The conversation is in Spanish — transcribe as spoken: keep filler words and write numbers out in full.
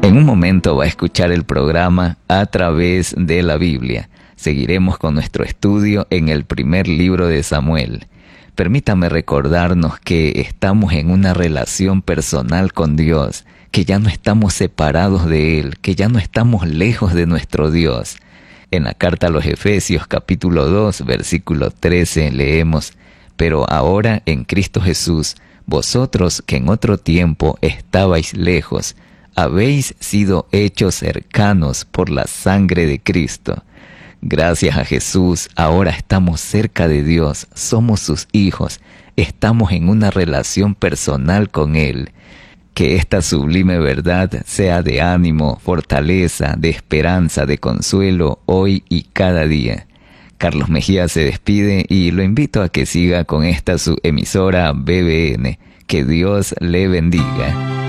En un momento va a escuchar el programa A Través de la Biblia. Seguiremos con nuestro estudio en el primer libro de Samuel. Permítame recordarnos que estamos en una relación personal con Dios, que ya no estamos separados de Él, que ya no estamos lejos de nuestro Dios. En la carta a los Efesios capítulo dos, versículo trece, leemos: «Pero ahora en Cristo Jesús, vosotros que en otro tiempo estabais lejos, habéis sido hechos cercanos por la sangre de Cristo». Gracias a Jesús, ahora estamos cerca de Dios, somos sus hijos, estamos en una relación personal con Él. Que esta sublime verdad sea de ánimo, fortaleza, de esperanza, de consuelo, hoy y cada día. Carlos Mejía se despide y lo invito a que siga con esta su emisora B B N. Que Dios le bendiga.